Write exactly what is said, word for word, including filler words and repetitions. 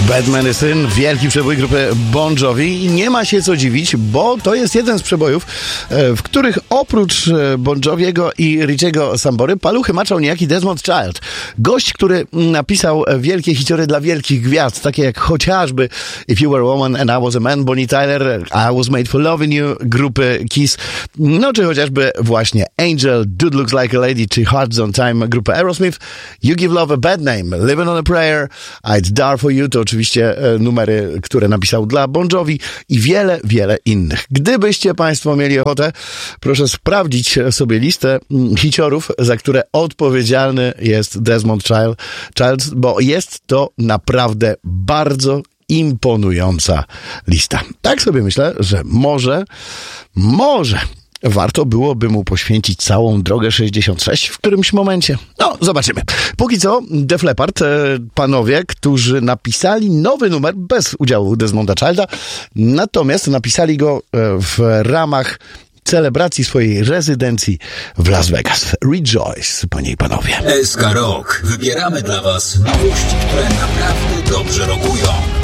Bad Medicine, wielki przebój grupy Bon Jovi i nie ma się co dziwić, bo to jest jeden z przebojów, w których oprócz Bon Joviego i Richiego Sambory paluchy maczał niejaki Desmond Child. Gość, który napisał wielkie hiciory dla wielkich gwiazd, takie jak chociażby If You Were a Woman and I Was a Man, Bonnie Tyler, I Was Made for Loving You, grupy Kiss, no czy chociażby właśnie Angel, Dude Looks Like a Lady, czy Hearts on Time, grupy Aerosmith, You Give Love a Bad Name, Living on a Prayer, I'd Die for You, to oczywiście numery, które napisał dla Bon Jovi i wiele, wiele innych. Gdybyście Państwo mieli ochotę, proszę sprawdzić sobie listę hiciorów, za które odpowiedzialny jest Desmond Child, Child, bo jest to naprawdę bardzo imponująca lista. Tak sobie myślę, że może, może warto byłoby mu poświęcić całą drogę sześćdziesiąt sześć w którymś momencie. No, zobaczymy. Póki co Def Leppard, panowie, którzy napisali nowy numer bez udziału Desmonda Childa, natomiast napisali go w ramach celebracji swojej rezydencji w Las Vegas. Rejoice, panie i panowie. S K Rock. Wybieramy dla was nowości, które naprawdę dobrze rokują.